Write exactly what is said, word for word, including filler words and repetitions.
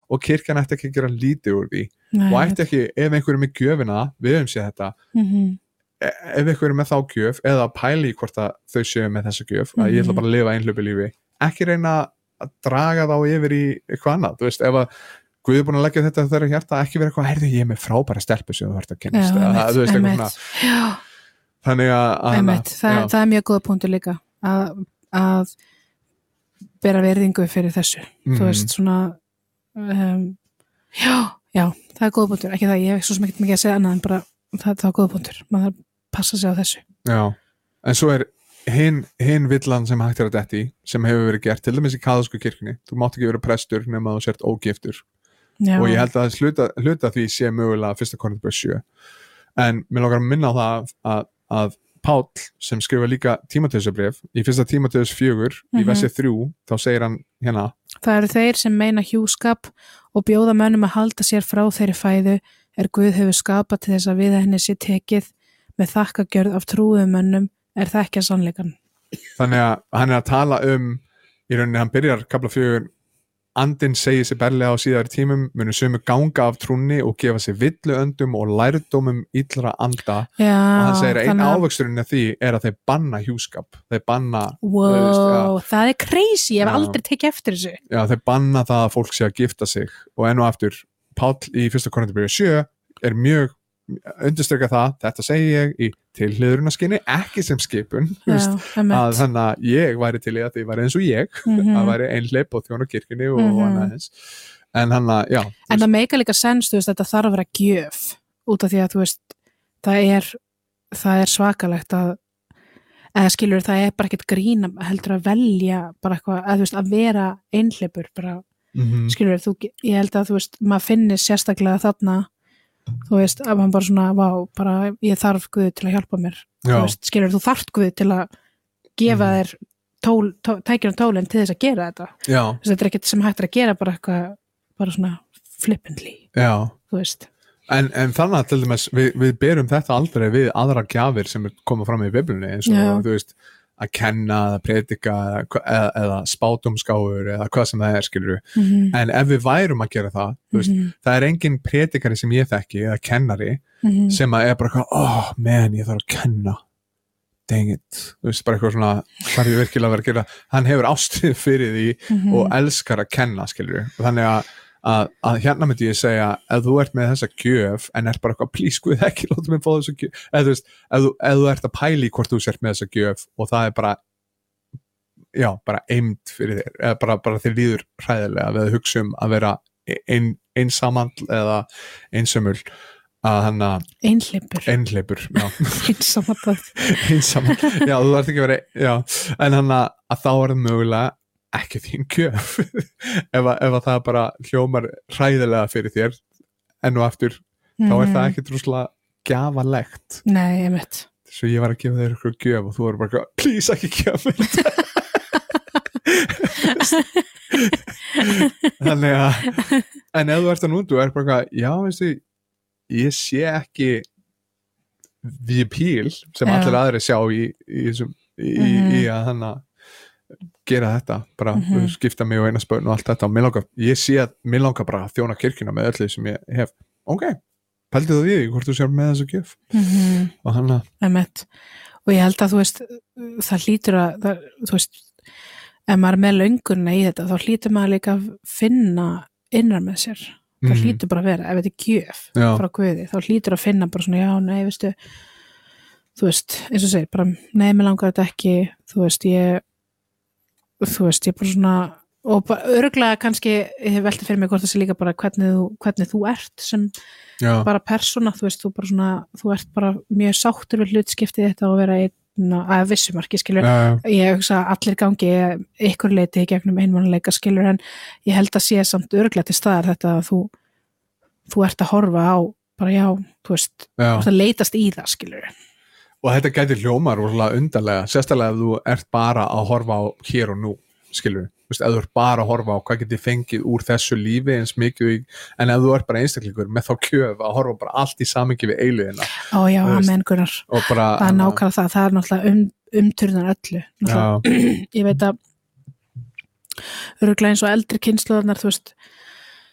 og kirkjan ætti ekki að gera lítið úr því Nei, og ætti ekki, ef einhver er með gjöfina við höfum séð þetta mm-hmm. ef einhver er með þá gjöf eða pæli hvort að þau séu með þessa gjöf mm-hmm. að ég ætla bara að lifa einhlaupi lífi ekki reyna að draga þá yfir í eitthvað annað, þú veist, ef að Guð er búin að leggja þetta þeirra hjarta ekki vera eitthvað, herðu ég er með frábæra stelpu sem þú þarft að kennast já, eða, þú veist, eitthvað svona þannig að, að það, það er mjög góða punktur líka að, að bera verðingu fyrir þessu mm. þú veist, svona um, já, já, það er góða punktur ekki það, ég hef svo sem ekki mikið að segja annað en bara það, það er góða punktur, maður þarf að passa sig á þessu já, en svo er hinn hin villan sem hægt er að detti sem hefur verið gert, til dæmis í kaþólsku kirkjunni þú mátt ekki vera prestur nema þú sért ógiftur Já. Og ég held að hluta, hluta því sé mögulega fyrsta Korinthubréf sjö en mér langar að minna á það að, að Páll sem skrifa líka Tímóteusarbréf í fyrsta Tímóteus fjögur mm-hmm. í versi þrjú þá segir hann hérna Það eru þeir sem meina hjúskap og bjóða mönnum að halda sér frá þeirri fæðu er Guð hefur skapað til þess að við henni sé tekið með þakkagjörð af trúum mönnum er það ekki að sannleikan Þannig að hann er að tala um í rauninni hann byrjar kafla fjögur Andinn segir sér berlega á síðari tímum munu sömu ganga af trúnni og gefa sér villuöndum og lærdómum illra anda já, og hann segir að einn þannig... ávöxturinn af því er að þeir banna hjúskap þeir banna wow, veist, ja, það er crazy, ég hef já, aldrei tekið eftir þessu já, þeir banna það að fólk sé að gifta sig og enn og aftur, Páll í fyrsta Korinthubréfi sjö er mjög undirstrika það, þetta segi ég í tilhliðrunarskyni, ekki sem skipun já, að þannig að ég væri til í að því væri eins og ég mm-hmm. að væri einhleip og þjóna kirkjunni og mm-hmm. annað eins en hann að, já en það meika líka sens, þú veist, þetta þarf að vera gjöf út af því að, þú veist, það er það er svakalegt að eða skilur, það er bara ekkert grín heldur að velja bara eitthvað að, þú veist, að vera einhleipur bara, mm-hmm. skilur, þú, ég held að, þú veist, maður finnir sérstaklega þarna þú veist, að hann bara svona, vá, bara ég þarf Guð til að hjálpa mér þú veist, skilur, þú þarft Guð til að gefa mm. þér tól, tó, tækjum tólinn til þess að gera þetta já. Þess, þetta er ekkert sem hægt er að gera bara eitthvað, bara svona flippantly, já. Þú veist en, en þannig að til dæmis, við, við berum þetta aldrei við aðra gjafir sem koma fram í Biblíunni eins og, já. Þú veist að kenna eða predika eða, eða, eða spátumskáur eða hvað sem það er skilur mm-hmm. en ef við værum að gera það mm-hmm. veist, það er engin predikari sem ég þekki eða kennari mm-hmm. sem að er bara oh man ég þarf að kenna dang it, þú veist bara eitthvað svona hvað er ég virkilega að vera að gera, hann hefur ástrið fyrir því mm-hmm. og elskar að kenna skilur og þannig að Að, að hérna myndi ég segja ef þú ert með þessa gjöf en er bara eitthvað please Guð ekki láta mig fá þessa gjöf eða þú veist, ef þú, ef þú ert að pæli hvort þú sért með þessa gjöf og það er bara já, bara eimd fyrir þér eða bara, bara þér líður hræðilega við að hugsa um að vera ein, einsamall eða einsömmul að hann að einhleipur einhleipur, já einsamall einsamall, já þú ert ekki að vera já, en hann að, að þá er það mögulega ekki þín gjöf ef, að, ef að það bara hljómar hræðilega fyrir þér enn og aftur mm. þá er það ekki drúslega gjafalegt nei, ég veit svo ég var að gefa þér eitthvað gjöf og þú er bara please ekki gefa mér þetta þannig að en ef þú ert að núndu er bara já veistu ég sé ekki the appeal sem já. Allir aðri sjá í, í, í, í, mm. í að hann að gera þetta, bara mm-hmm. skipta mig og eina spöðn og allt þetta og mér langar, ég sé að mér langar bara að þjóna kirkjuna með öllu sem ég hef ok, pældi þú því hvort þú sér með þessu gjöf mm-hmm. og hann að og ég held að þú veist það hlýtur að, það, þú veist ef maður er með löngunna í þetta þá hlýtur maður líka að finna innra með sér, það mm-hmm. hlýtur bara að vera ef þetta er gjöf já. Frá Guði þá hlýtur að finna bara svona, já, nei, veistu þú veist, eins og segir, bara nei, mér langar þetta ekki, þú veist, ég þú veist, ég bara svona og bara örgulega kannski ég hef veltið fyrir mig hvort það sé líka bara hvernig þú, hvernig þú ert sem já. Bara persóna, þú veist, þú bara svona þú ert bara mjög sáttur við hlutskiptið þetta og vera einn að vissumarki skilur, já, já. Ég hugsa að allir gangi ykkur leiti í gegnum einmannuleika skilur en ég held að sé samt örgulega til staðar þetta að þú þú ert að horfa á, bara já þú veist, þú ert að leitast í það skilur og þetta gæti hljómar úrlega undarlega, sérstaklega ef þú ert bara að horfa á hér og nú, skilur þú veist, ef þú ert bara að horfa á hvað getið fengið úr þessu lífi eins mikið, en ef þú ert bara einstaklingur með þá gjöf að horfa bara allt í samingi við eilíðina. Ó já, amen Gunnar, það er nákvæmlega það, það er náttúrulega um, umturðan öllu, ég veit að örugglega eins og eldri kynslóðarnar, þú veist,